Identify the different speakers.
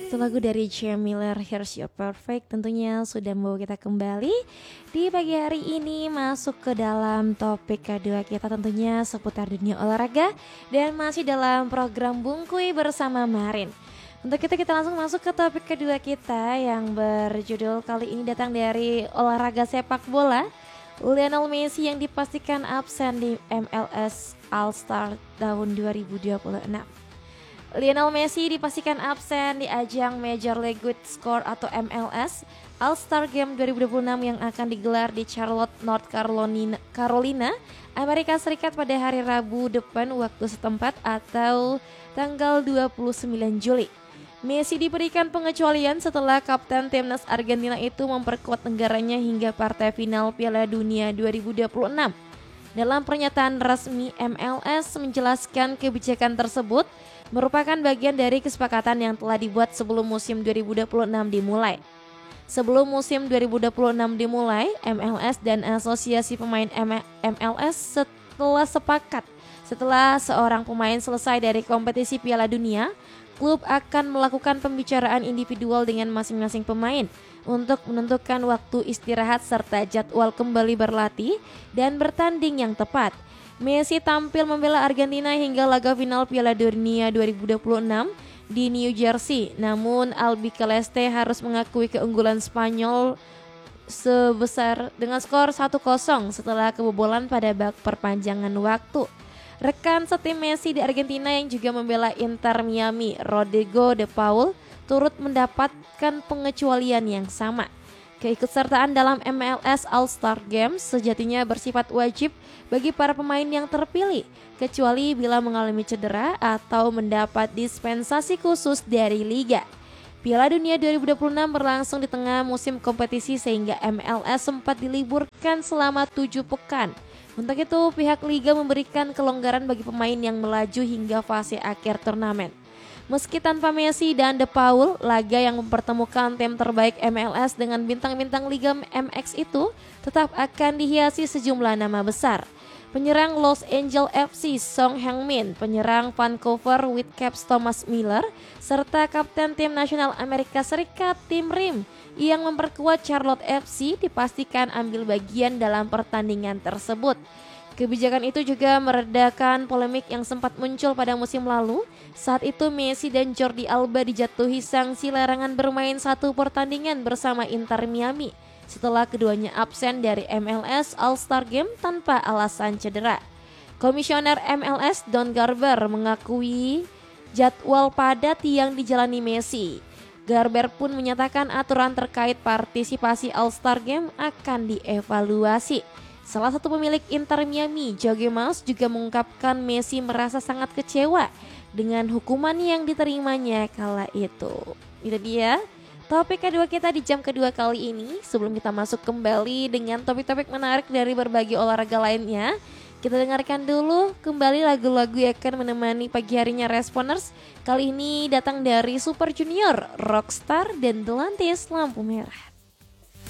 Speaker 1: Satu lagu dari Jam Miller, Here's Your Perfect, tentunya sudah membawa kita kembali di pagi hari ini masuk ke dalam topik kedua kita, tentunya seputar dunia olahraga dan masih dalam program Bungkui bersama Marin. Untuk itu kita langsung masuk ke topik kedua kita yang berjudul kali ini datang dari olahraga sepak bola. Lionel Messi yang dipastikan absen di MLS All-Star tahun 2026. Lionel Messi dipastikan absen di ajang Major League Soccer atau MLS All-Star Game 2026 yang akan digelar di Charlotte, North Carolina, Amerika Serikat pada hari Rabu depan waktu setempat atau tanggal 29 Juli. Messi diberikan pengecualian setelah kapten timnas Argentina itu memperkuat negaranya hingga partai final Piala Dunia 2026. Dalam pernyataan resmi, MLS menjelaskan kebijakan tersebut merupakan bagian dari kesepakatan yang telah dibuat sebelum musim 2026 dimulai. Sebelum musim 2026 dimulai, MLS dan Asosiasi Pemain MLS setelah seorang pemain selesai dari kompetisi Piala Dunia, klub akan melakukan pembicaraan individual dengan masing-masing pemain untuk menentukan waktu istirahat serta jadwal kembali berlatih dan bertanding yang tepat. Messi tampil membela Argentina hingga laga final Piala Dunia 2026 di New Jersey. Namun Albi Celeste harus mengakui keunggulan Spanyol sebesar dengan skor 1-0 setelah kebobolan pada babak perpanjangan waktu. Rekan setim Messi di Argentina yang juga membela Inter Miami, Rodrigo De Paul, turut mendapatkan pengecualian yang sama. Keikutsertaan dalam MLS All-Star Games sejatinya bersifat wajib bagi para pemain yang terpilih, kecuali bila mengalami cedera atau mendapat dispensasi khusus dari Liga. Piala Dunia 2026 berlangsung di tengah musim kompetisi sehingga MLS sempat diliburkan selama 7 pekan. Untuk itu, pihak Liga memberikan kelonggaran bagi pemain yang melaju hingga fase akhir turnamen. Meski tanpa Messi dan De Paul, laga yang mempertemukan tim terbaik MLS dengan bintang-bintang Liga MX itu tetap akan dihiasi sejumlah nama besar. Penyerang Los Angeles FC Song Heung-min, penyerang Vancouver Whitecaps Thomas Miller, serta kapten tim nasional Amerika Serikat Tim Rim yang memperkuat Charlotte FC dipastikan ambil bagian dalam pertandingan tersebut. Kebijakan itu juga meredakan polemik yang sempat muncul pada musim lalu. Saat itu Messi dan Jordi Alba dijatuhi sanksi larangan bermain satu pertandingan bersama Inter Miami setelah keduanya absen dari MLS All-Star Game tanpa alasan cedera. Komisioner MLS Don Garber mengakui jadwal padat yang dijalani Messi. Garber pun menyatakan aturan terkait partisipasi All-Star Game akan dievaluasi. Salah satu pemilik Inter Miami, Jorge Mas, juga mengungkapkan Messi merasa sangat kecewa dengan hukuman yang diterimanya kala itu. Itu dia topik kedua kita di jam kedua kali ini. Sebelum kita masuk kembali dengan topik-topik menarik dari berbagai olahraga lainnya, kita dengarkan dulu kembali lagu-lagu yang akan menemani pagi harinya Responers. Kali ini datang dari Super Junior, Rockstar, dan Delantis Lampu Merah.